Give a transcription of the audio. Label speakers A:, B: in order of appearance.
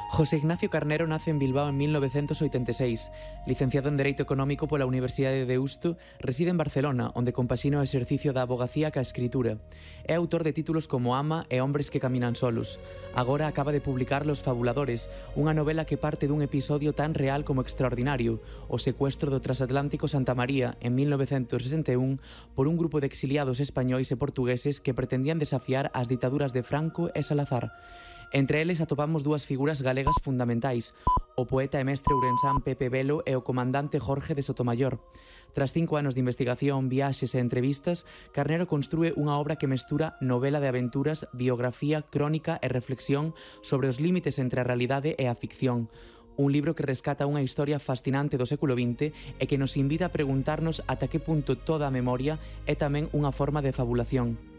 A: José Ignacio Carnero nace en Bilbao en 1986. Licenciado en Dereito Económico pola Universidade de Deusto, reside en Barcelona, onde compaxina o exercicio da avogacía ca escritura. É autor de títulos como Ama e Hombres que caminan solos. Agora acaba de publicar Los Fabuladores, unha novela que parte dun episodio tan real como extraordinario, o secuestro do transatlántico Santa María en 1961 por un grupo de exiliados españois e portugueses que pretendían desafiar as ditaduras de Franco e Salazar. Entre eles atopamos dúas figuras galegas fundamentais, o poeta e mestre ourensán Pepe Velo e o comandante Jorge de Sotomayor. Tras 5 anos de investigación, viaxes e entrevistas, Carnero construe unha obra que mestura novela de aventuras, biografía, crónica e reflexión sobre os límites entre a realidade e a ficción. Un libro que rescata unha historia fascinante do século XX e que nos invita a preguntarnos ata que punto toda a memoria é tamén unha forma de fabulación.